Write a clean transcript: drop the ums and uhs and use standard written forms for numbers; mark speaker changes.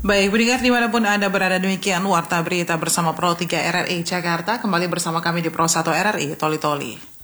Speaker 1: Baik, pendengar dimanapun Anda berada, demikian Warta Berita bersama Pro 3 RRI Jakarta. Kembali bersama kami di Pro 1 RRI Toli Toli.